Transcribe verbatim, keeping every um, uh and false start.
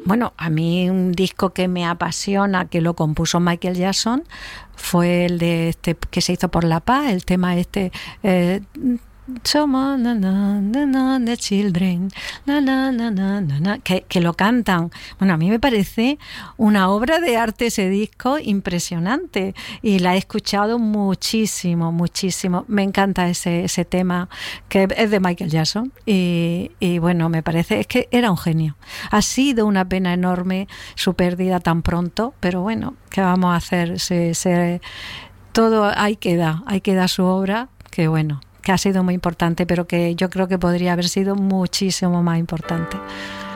Bueno, a mí un disco que me apasiona, que lo compuso Michael Jackson, fue el de este que se hizo por la paz, el tema este... Eh, Somos na, na, na, na, the children, na, na, na, na, na, na, que, que lo cantan. Bueno, a mí me parece una obra de arte ese disco impresionante y la he escuchado muchísimo, muchísimo. Me encanta ese, ese tema que es de Michael Jackson y, y bueno, me parece, es que era un genio. Ha sido una pena enorme su pérdida tan pronto, pero bueno, ¿qué vamos a hacer? Se, se, todo ahí queda, ahí queda su obra, que bueno, que ha sido muy importante, pero que yo creo que podría haber sido muchísimo más importante.